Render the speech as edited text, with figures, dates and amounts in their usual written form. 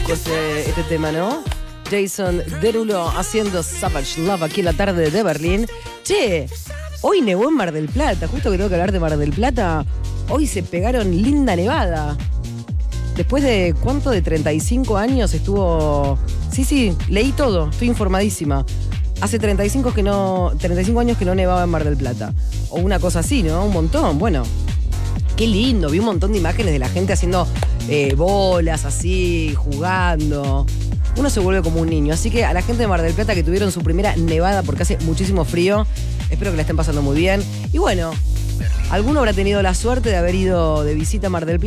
disco este tema, ¿no? Jason Derulo haciendo Savage Love aquí en la tarde de Berlín. Che, hoy nevó en Mar del Plata, justo que tengo que hablar de Mar del Plata. Hoy se pegaron linda nevada. Después de, ¿cuánto? De 35 años estuvo... Sí, leí todo, estoy informadísima. Hace 35 años que no nevaba en Mar del Plata. O una cosa así, ¿no? Un montón, bueno. Qué lindo, vi un montón de imágenes de la gente haciendo bolas así, jugando. Uno se vuelve como un niño. Así que a la gente de Mar del Plata que tuvieron su primera nevada porque hace muchísimo frío, espero que la estén pasando muy bien. Y bueno, alguno habrá tenido la suerte de haber ido de visita a Mar del Plata.